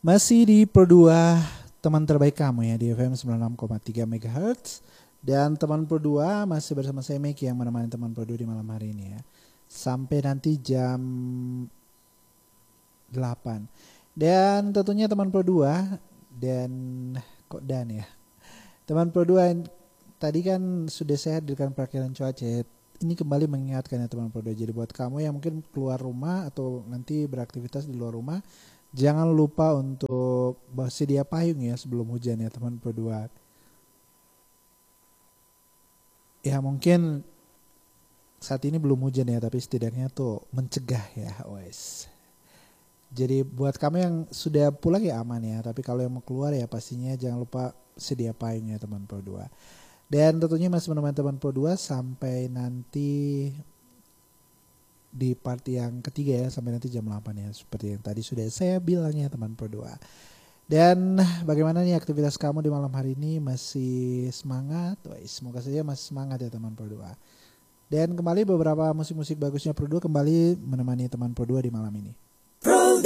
Masih di Pro 2, teman terbaik kamu ya di FM 96,3 MHz. Dan teman Pro 2 masih bersama saya Meki yang menemani teman Pro 2 di malam hari ini ya. Sampai nanti jam 8. Dan tentunya teman Pro 2 dan kok dan ya. Teman Pro 2 tadi kan sudah saya hadirkan perakilan cuaca ya. Ini kembali mengingatkan ya teman Pro 2. Jadi buat kamu yang mungkin keluar rumah atau nanti beraktivitas di luar rumah, jangan lupa untuk sedia payung ya sebelum hujan ya teman Pro 2. Ya mungkin saat ini belum hujan ya, tapi setidaknya tuh mencegah ya wes. Jadi buat kamu yang sudah pulang ya aman ya, tapi kalau yang mau keluar ya pastinya jangan lupa sedia payung ya teman Pro 2. Dan tentunya masih menemani teman Pro 2 sampai nanti di part yang ketiga ya, sampai nanti jam 8 ya, seperti yang tadi sudah saya bilang ya teman Pro 2. Dan bagaimana nih aktivitas kamu di malam hari ini, masih semangat? Wah, semoga saja masih semangat ya teman Pro 2. Dan kembali beberapa musik-musik bagusnya Pro 2 kembali menemani teman Pro 2 di malam ini.